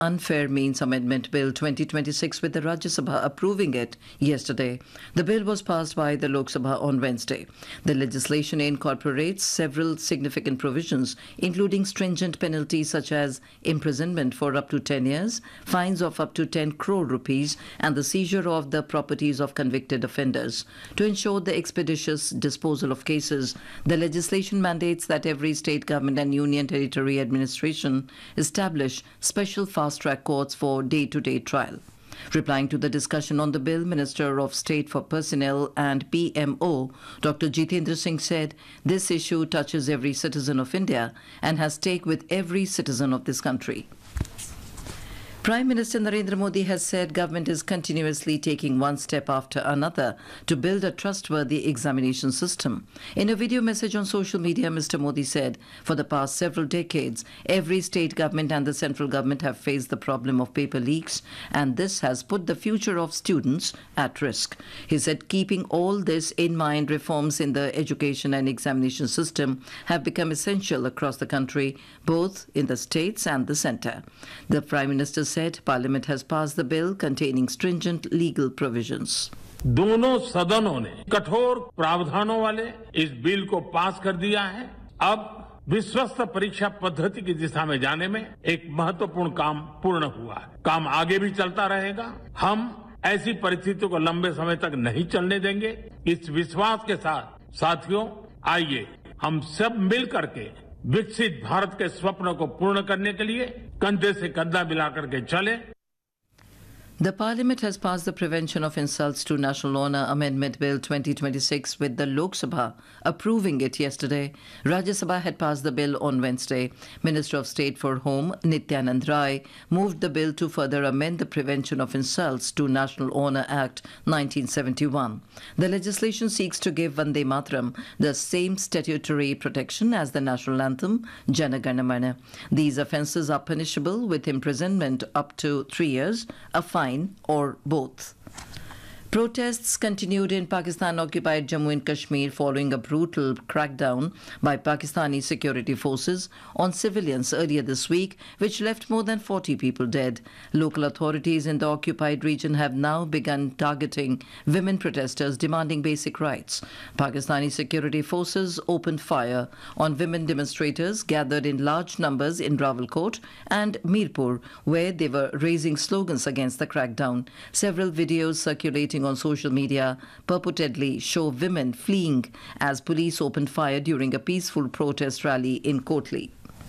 Unfair Means Amendment Bill 2026 with the Rajya Sabha approving it yesterday. The bill was passed by the Lok Sabha on Wednesday. The legislation incorporates several significant provisions, including stringent penalties such as imprisonment for up to 10 years, fines of up to 10 crore rupees, and the seizure of the properties of convicted offenders. To ensure the expeditious disposal of cases, the legislation mandates that every state government and union territory administration establish special fast-track courts for day-to-day trial. Replying to the discussion on the bill, Minister of State for Personnel and PMO, Dr. Jitendra Singh said, this issue touches every citizen of India and has stake with every citizen of this country. Prime Minister Narendra Modi has said government is continuously taking one step after another to build a trustworthy examination system. In a video message on social media, Mr. Modi said, for the past several decades, every state government and the central government have faced the problem of paper leaks, and this has put the future of students at risk. He said, keeping all this in mind, reforms in the education and examination system have become essential across the country, both in the states and the centre. The Prime Minister said Parliament has passed the bill containing stringent legal provisions. दोनों सदनों ने कठोर प्रावधानों वाले इस bill को पास कर दिया है। अब विश्वस्त परीक्षा पद्धति की दिशा में जाने में एक महत्वपूर्ण काम पूर्ण हुआ है। काम आगे भी चलता रहेगा। हम ऐसी परिस्थितियों को लंबे समय तक नहीं चलने देंगे। इस विश्वास के साथ साथियों, आइए हम सब मिल करके विकसित भारत के स्वप्न को पूर्ण करने के लिए कंधे से कंधा मिलाकर के चलें। The Parliament has passed the Prevention of Insults to National Honour Amendment Bill 2026 with the Lok Sabha approving it yesterday. Rajya Sabha had passed the bill on Wednesday. Minister of State for Home, Nityanand Rai, moved the bill to further amend the Prevention of Insults to National Honour Act 1971. The legislation seeks to give Vande Mataram the same statutory protection as the national anthem, Jana Gana Mana. These offences are punishable with imprisonment up to 3 years, a fine or both. Protests continued in Pakistan-occupied Jammu and Kashmir following a brutal crackdown by Pakistani security forces on civilians earlier this week, which left more than 40 people dead. Local authorities in the occupied region have now begun targeting women protesters demanding basic rights. Pakistani security forces opened fire on women demonstrators gathered in large numbers in Rawalkot and Mirpur, where they were raising slogans against the crackdown. Several videos circulating on social media purportedly show women fleeing as police opened fire during a peaceful protest rally in Kotli.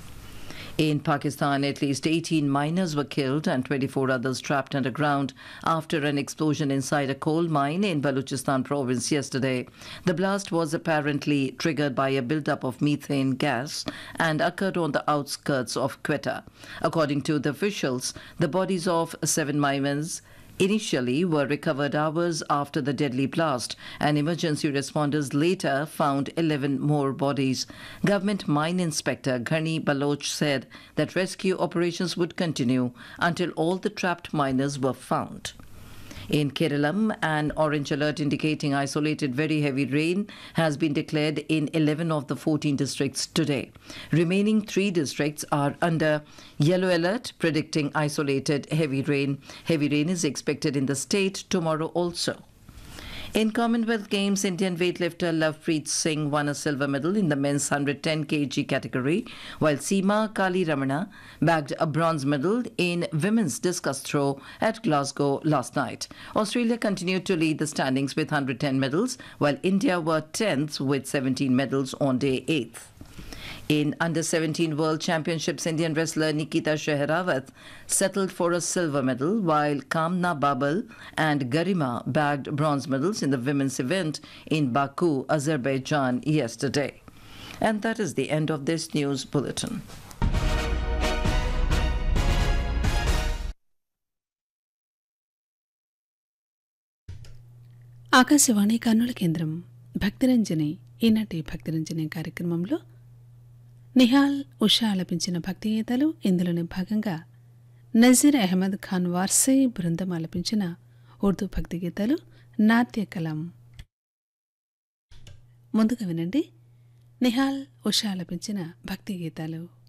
In Pakistan, at least 18 miners were killed and 24 others trapped underground after an explosion inside a coal mine in Balochistan province yesterday. The blast was apparently triggered by a buildup of methane gas and occurred on the outskirts of Quetta. According to the officials, the bodies of 7 miners initially were recovered hours after the deadly blast, and emergency responders later found 11 more bodies. Government Mine Inspector Ghani Baloch said that rescue operations would continue until all the trapped miners were found. In Kerala, an orange alert indicating isolated very heavy rain has been declared in 11 of the 14 districts today. Remaining 3 districts are under yellow alert, predicting isolated heavy rain. Heavy rain is expected in the state tomorrow also. In Commonwealth Games, Indian weightlifter Lovepreet Singh won a silver medal in the men's 110 kg category, while Seema Kali Ramana bagged a bronze medal in women's discus throw at Glasgow last night. Australia continued to lead the standings with 110 medals, while India were 10th with 17 medals on day 8th. In Under-17 World Championships, Indian wrestler Nikita Shehrawat settled for a silver medal, while Kamna Babal and Garima bagged bronze medals in the women's event in Baku, Azerbaijan yesterday. And that is the end of this news bulletin. Akashvani Kurnool కేంద్రం భక్తిరంజని ఈనాటి భక్తిరంజని కార్యక్రమంలో నిహాల్ ఉషా ఆలపించిన భక్తి గీతాలు. ఇందులోని భాగంగా నజీర్ అహ్మద్ ఖాన్ వార్సే బృందం ఆలపించిన ఉర్దూ భక్తి గీతాలు నాట్య కలాం. ముందుగా వినండి నిహాల్ ఉషా ఆలపించిన భక్తి గీతాలు.